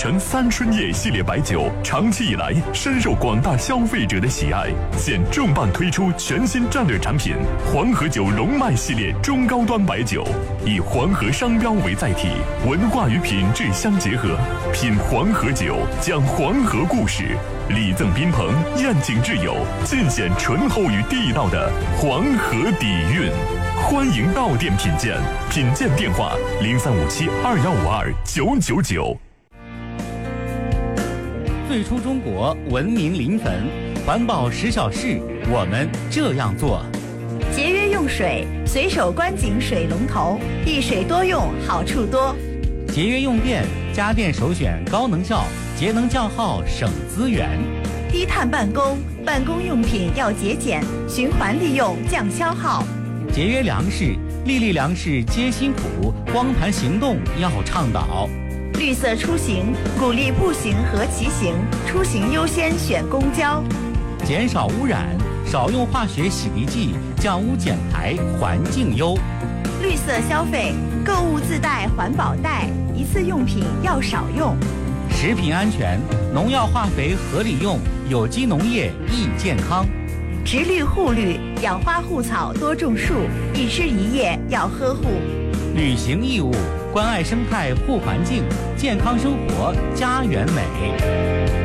城三春叶系列白酒，长期以来深受广大消费者的喜爱。现重磅推出全新战略产品黄河酒龙脉系列中高端白酒，以黄河商标为载体，文化与品质相结合，品黄河酒，讲黄河故事，礼赠宾朋，宴请挚友，尽显醇厚与地道的黄河底蕴。欢迎到店品鉴，品鉴电话035721529999。 最初中国文明临汾，环保10小事，我们这样做。 节约用水，随手关紧水龙头，一水多用，好处多。 节约用电，家电首选高能效，节能降耗，省资源。 低碳办公，办公用品要节俭，循环利用，降消耗。 节约粮食，粒粒粮食皆辛苦，光盘行动要倡导。 绿色出行，鼓励步行和骑行，出行优先选公交。 减少污染，少用化学洗涤剂，降污减排，环境优。 绿色消费，购物自带环保袋，一次用品要少用。 食品安全，农药化肥合理用，有机农业益健康。 植绿护绿，养花护草多种树，一枝一叶要呵护。 履行义务，关爱生态护环境，健康生活家园美。